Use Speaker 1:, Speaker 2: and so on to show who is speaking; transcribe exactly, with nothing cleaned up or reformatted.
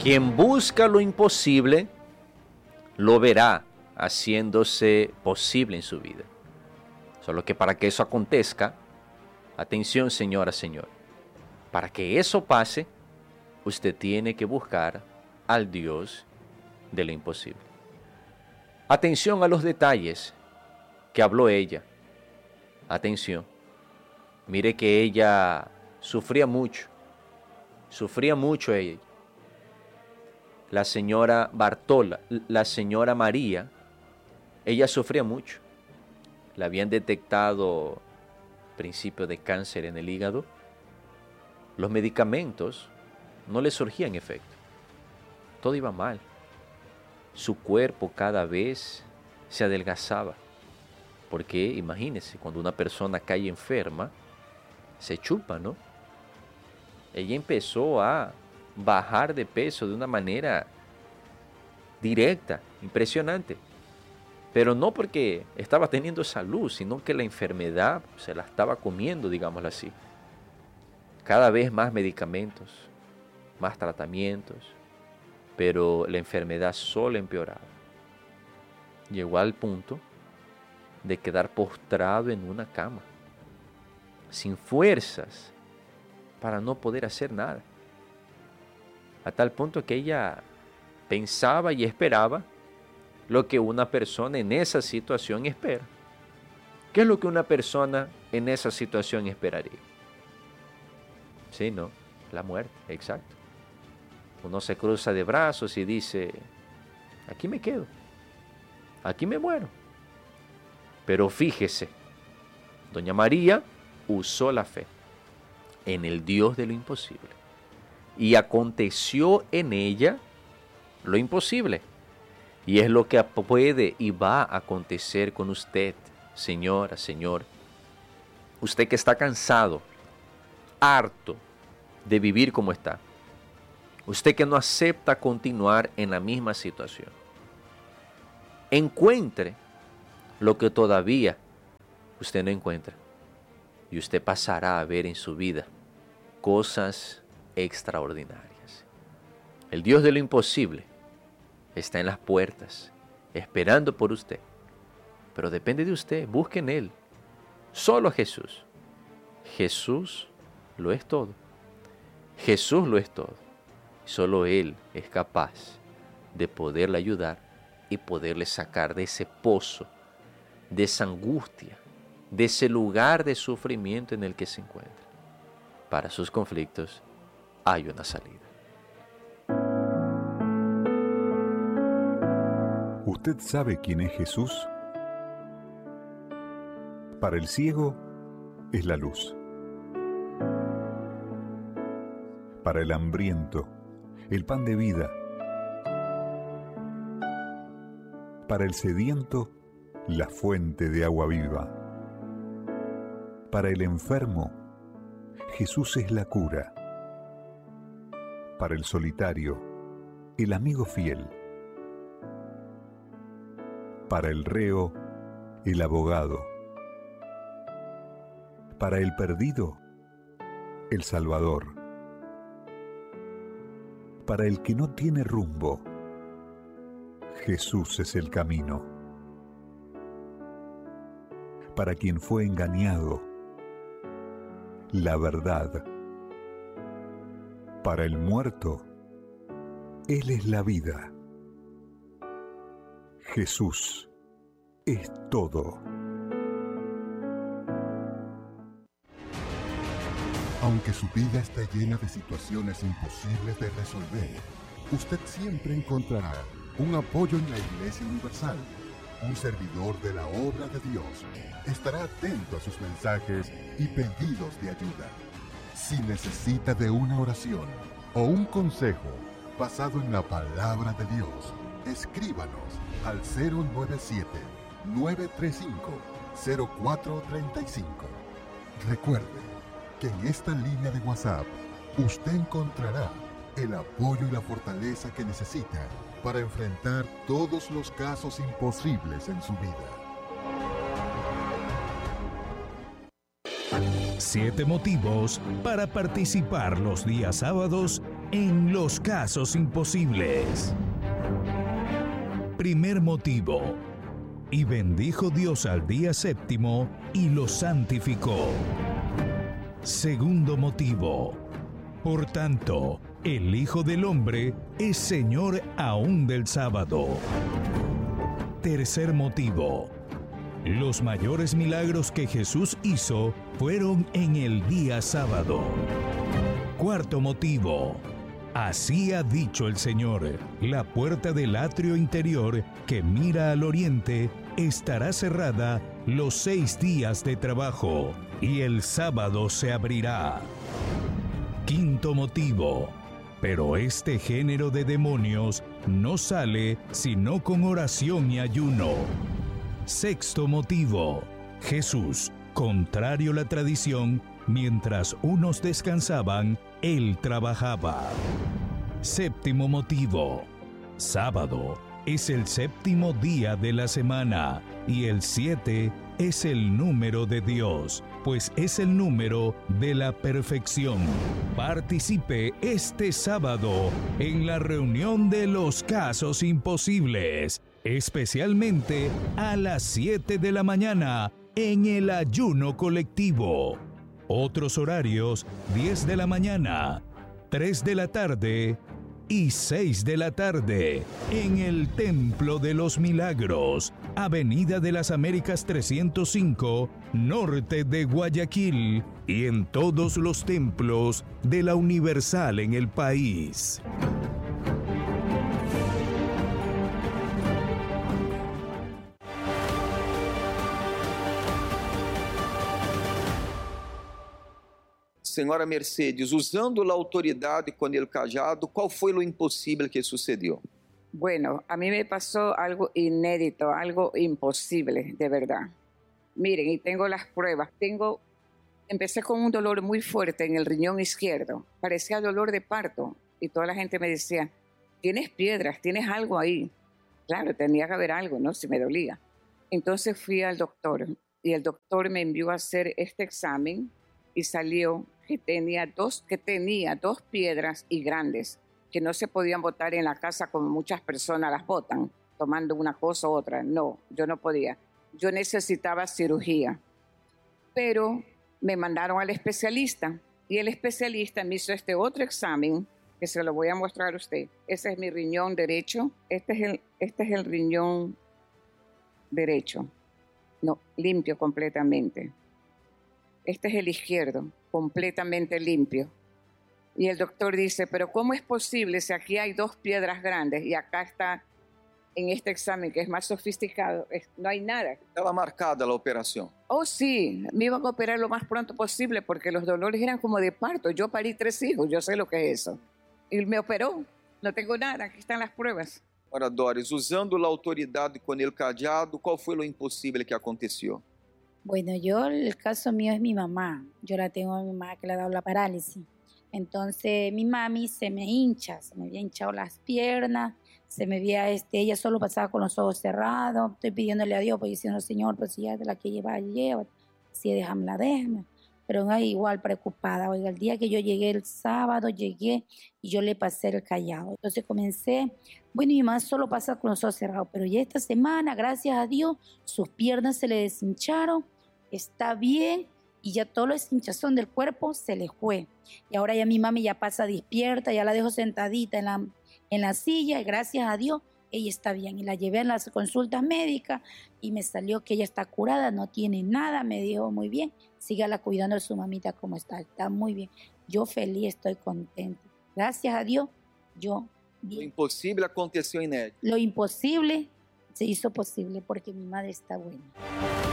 Speaker 1: Quien busca lo imposible, lo verá haciéndose posible en su vida. Solo que para que eso acontezca, atención señora, señor, para que eso pase, usted tiene que buscar al Dios de lo imposible. Atención a los detalles que habló ella. Atención. Mire que ella sufría mucho. Sufría mucho ella. La señora Bartola, la señora María, ella sufría mucho. Le habían detectado principio de cáncer en el hígado. Los medicamentos no le surgían efecto. Todo iba mal. Su cuerpo cada vez se adelgazaba. Porque imagínense, cuando una persona cae enferma, se chupa, ¿no? Ella empezó a bajar de peso de una manera directa, impresionante. Pero no porque estaba teniendo salud, sino que la enfermedad se la estaba comiendo, digámoslo así. Cada vez más medicamentos, más tratamientos, pero la enfermedad solo empeoraba. Llegó al punto de quedar postrado en una cama, sin fuerzas para no poder hacer nada. A tal punto que ella pensaba y esperaba lo que una persona en esa situación espera. ¿Qué es lo que una persona en esa situación esperaría? Sí, no, la muerte, exacto. Uno se cruza de brazos y dice, aquí me quedo, aquí me muero. Pero fíjese, doña María usó la fe en el Dios de lo imposible. Y aconteció en ella lo imposible. Y es lo que puede y va a acontecer con usted, señora, señor. Usted que está cansado, harto de vivir como está. Usted que no acepta continuar en la misma situación. Encuentre lo que todavía usted no encuentra. Y usted pasará a ver en su vida cosas extraordinarias. El Dios de lo imposible está en las puertas, esperando por usted. Pero depende de usted, busque en Él. Solo Jesús. Jesús lo es todo. Jesús lo es todo. Solo Él es capaz de poderle ayudar y poderle sacar de ese pozo, de esa angustia, de ese lugar de sufrimiento en el que se encuentra. Para sus conflictos hay una salida.
Speaker 2: ¿Usted sabe quién es Jesús? Para el ciego es la luz. Para el hambriento, el pan de vida. Para el sediento, la fuente de agua viva. Para el enfermo, Jesús es la cura. Para el solitario, el amigo fiel. Para el reo, el abogado. Para el perdido, el Salvador. Para el que no tiene rumbo, Jesús es el camino. Para quien fue engañado, la verdad. Para el muerto, Él es la vida. Jesús es todo.
Speaker 3: Aunque su vida esté llena de situaciones imposibles de resolver, usted siempre encontrará un apoyo en la Iglesia Universal. Un servidor de la obra de Dios estará atento a sus mensajes y pedidos de ayuda. Si necesita de una oración o un consejo basado en la palabra de Dios, escríbanos al cero nueve siete, nueve tres cinco, cero cuatro tres cinco. Recuerde que en esta línea de WhatsApp usted encontrará el apoyo y la fortaleza que necesita para enfrentar todos los casos imposibles en su vida.
Speaker 4: Siete motivos para participar los días sábados en Los Casos Imposibles. Primer motivo. Y bendijo Dios al día séptimo y lo santificó. Segundo motivo. Por tanto, el Hijo del Hombre es Señor aún del sábado. Tercer motivo. Los mayores milagros que Jesús hizo fueron en el día sábado. Cuarto motivo. Así ha dicho el Señor: la puerta del atrio interior que mira al oriente estará cerrada los seis días de trabajo, y el sábado se abrirá. Quinto motivo. Pero este género de demonios no sale sino con oración y ayuno. Sexto motivo. Jesús, contrario a la tradición, mientras unos descansaban, él trabajaba. Séptimo motivo. Sábado es el séptimo día de la semana y el siete es el número de Dios, pues es el número de la perfección. Participe este sábado en la reunión de Los Casos Imposibles, especialmente a las siete de la mañana en el ayuno colectivo. Otros horarios: diez de la mañana, tres de la tarde y seis de la tarde en el Templo de los Milagros, Avenida de las Américas trescientos cinco, norte de Guayaquil, y en todos los templos de la Universal en el país.
Speaker 5: Senhora Mercedes, usando a autoridade com el cajado, qual foi o impossível que sucedeu?
Speaker 6: Bueno, a mí me pasó algo inédito, algo imposible, de verdad. Miren, y tengo las pruebas. Tengo, empecé con un dolor muy fuerte en el riñón izquierdo. Parecía dolor de parto. Y toda la gente me decía: tienes piedras, tienes algo ahí. Claro, tenía que haber algo, ¿no? Si me dolía. Entonces fui al doctor. Y el doctor me envió a hacer este examen. Y salió que tenía dos, que tenía dos piedras y grandes, que no se podían botar en la casa como muchas personas las botan, tomando una cosa u otra. No, yo no podía. Yo necesitaba cirugía. Pero me mandaron al especialista, y el especialista me hizo este otro examen, que se lo voy a mostrar a usted. Ese es mi riñón derecho. Este es el, este es el riñón derecho. No, limpio completamente. Este es el izquierdo, completamente limpio. Y el doctor dice: pero ¿cómo es posible si aquí hay dos piedras grandes y acá está, en este examen que es más sofisticado, es, no hay nada?
Speaker 5: Estava marcada a operação?
Speaker 6: Oh, sí, me iban a operar lo más pronto posible porque los dolores eran como de parto. Yo parí tres hijos, yo sé lo que es eso. Y me operó, no tengo nada, aquí están las pruebas.
Speaker 5: Ora, Doris, usando a autoridade com el cajado, qual foi o impossível que aconteceu?
Speaker 7: Bueno, yo, el caso mío es mi mamá. Yo la tengo a mi mamá que le ha dado la parálisis. Entonces mi mami se me hincha, se me había hinchado las piernas, se me había, este, ella solo pasaba con los ojos cerrados. Estoy pidiéndole a Dios, pues diciendo: Señor, pues si ya de la que lleva, lleva, si déjame, déjame. Pero no, igual preocupada. Oiga, el día que yo llegué el sábado, llegué y yo le pasé el callado. Entonces comencé, bueno, mi mamá solo pasa con los ojos cerrados, pero ya esta semana, gracias a Dios, sus piernas se le deshincharon, está bien, y ya todo lo deshinchazón del cuerpo se le fue. Y ahora ya mi mami ya pasa despierta, ya la dejo sentadita en la, en la silla, y gracias a Dios ella está bien. Y la llevé a las consultas médicas y me salió que ella está curada, no tiene nada, me dijo: muy bien, sígala cuidando de su mamita como está, está muy bien. Yo feliz, estoy contenta. Gracias a Dios, yo bien.
Speaker 5: O impossível aconteceu inédito.
Speaker 7: Lo imposible se hizo posible porque mi madre está buena.